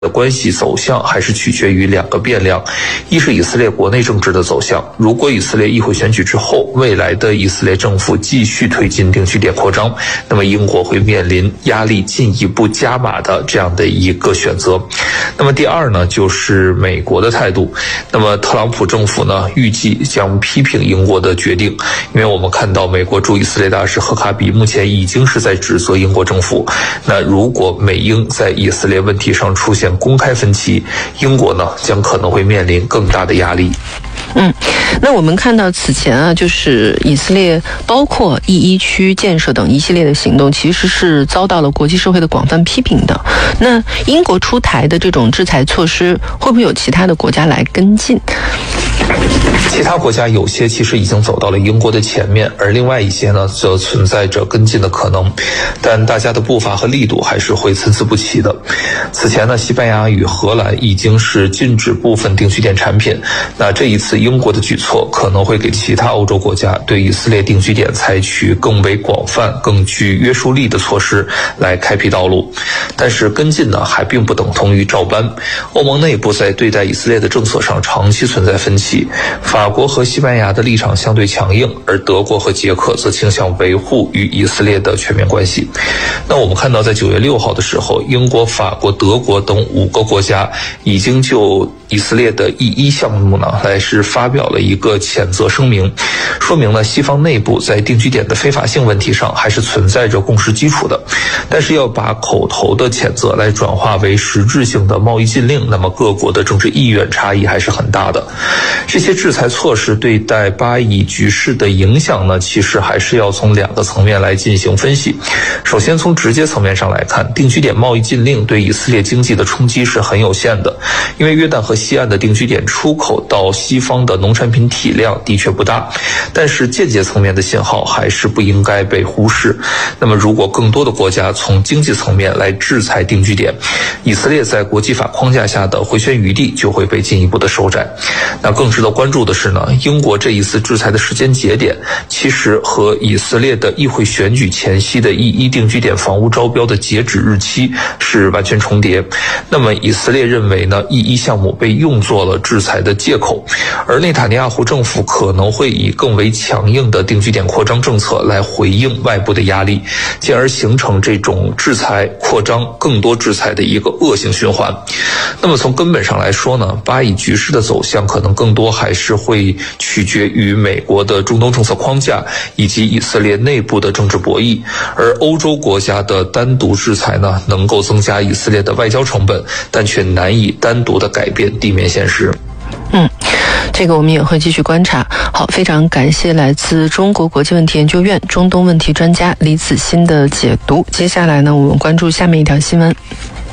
的关系走向还是取决于两个变量，一是以色列国内政治的走向，如果以色列议会选举之后，未来的以色列政府继续推进定居点扩张，那么英国会面临压力进一步加码的这样的一个选择。那么第二呢，就是美国的态度。那么特朗普政府呢，预计将批评英国的决定，因为我们看到美国驻以色列大使赫卡比目前已经是在指责英国政府。那如果美英在以色列问题上出现公开分歧，英国呢将可能会面临更大的压力。 那我们看到此前啊，就是以色列包括E1区建设等一系列的行动，其实是遭到了国际社会的广泛批评的。那英国出台的这种制裁措施，会不会有其他的国家来跟进？ 其他国家有些其实已经走到了英国的前面，而另外一些呢，则存在着跟进的可能，但大家的步伐和力度还是会参差不齐的。此前呢，西班牙与荷兰已经是禁止部分定居点产品，那这一次英国的举措可能会给其他欧洲国家对以色列定居点采取更为广泛、更具约束力的措施来开辟道路。但是跟进呢，还并不等同于照搬。欧盟内部在对待以色列的政策上长期存在分歧，法国和西班牙的立场相对强硬，而德国和捷克则倾向维护与以色列的全面关系。那我们看到在9月6号的时候，英国、法国、德国等5个国家已经就以色列的E1项目呢，来是发表了一个谴责声明，说明了西方内部在定居点的非法性问题上还是存在着共识基础的。但是要把口头的谴责来转化为实质性的贸易禁令，那么各国的政治意愿差异还是很大的。这些制裁措施对待巴以局势的影响呢，其实还是要从2个层面来进行分析。首先从直接层面上来看，定居点贸易禁令对以色列经济的冲击是很有限的，因为约旦河西岸的定居点出口到西方的农产品体量的确不大，但是间接层面的信号还是不应该被忽视。那么如果更多的国家从经济层面来制裁定居点，以色列在国际法框架下的回旋余地就会被进一步的收窄。那更值得关注的是呢，英国这一次制裁的时间节点其实和以色列的议会选举前夕的E1定居点房屋招标的截止日期是完全重叠。那么以色列认为呢，E1项目被用作了制裁的借口，而内塔尼亚胡政府可能会以更为强硬的定居点扩张政策来回应外部的压力，进而形成这种制裁扩张更多制裁的一个恶性循环。那么从根本上来说呢，巴以局势的走向可能更多还是会取决于美国的中东政策框架以及以色列内部的政治博弈，而欧洲国家的单独制裁呢，能够增加以色列的外交成本，但却难以单独的改变地面现实。 这个我们也会继续观察。好，非常感谢来自中国国际问题研究院中东问题专家李子欣的解读。接下来呢，我们关注下面一条新闻。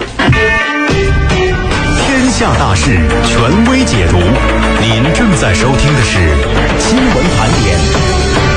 天下大事，权威解读。您正在收听的是新闻盘点。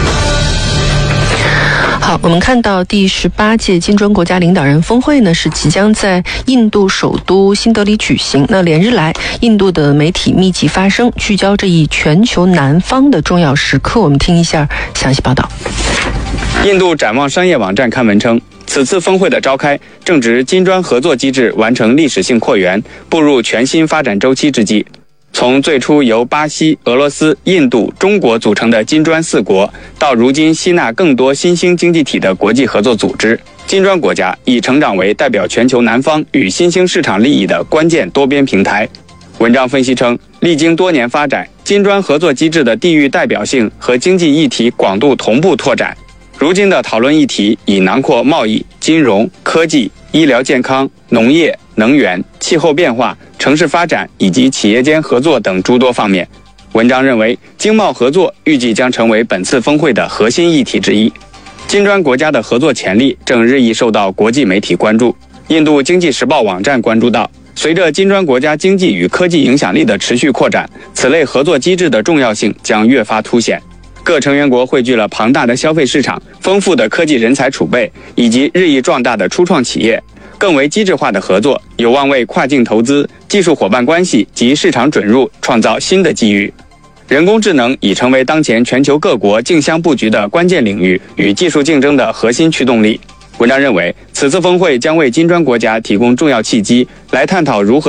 好，我们看到第18届金砖国家领导人峰会呢，是即将在印度首都新德里举行。那连日来，印度的媒体密集发声，聚焦这一全球南方的重要时刻。我们听一下详细报道。 印度展望商业网站刊文称，此次峰会的召开正值金砖合作机制完成历史性扩员，步入全新发展周期之际。从最初由巴西、俄罗斯、印度、中国组成的金砖4国，到如今吸纳更多新兴经济体的国际合作组织，金砖国家已成长为代表全球南方与新兴市场利益的关键多边平台。文章分析称，历经多年发展，金砖合作机制的地域代表性和经济议题广度同步拓展。如今的讨论议题已囊括贸易、金融、科技、医疗健康、农业、能源、气候变化、城市发展以及企业间合作等诸多方面。文章认为，经贸合作预计将成为本次峰会的核心议题之一。金砖国家的合作潜力正日益受到国际媒体关注。印度经济时报网站关注到，随着金砖国家经济与科技影响力的持续扩展，此类合作机制的重要性将越发凸显。各成员国汇聚了庞大的消费市场、丰富的科技人才储备以及日益壮大的初创企业，更为机制化的合作有望为跨境投资、技术伙伴关系及市场准入创造新的机遇。人工智能已成为当前全球各国竞相布局的关键领域与技术竞争的核心驱动力。 文章认为，此次峰会将为金砖国家提供重要契机，来探讨如何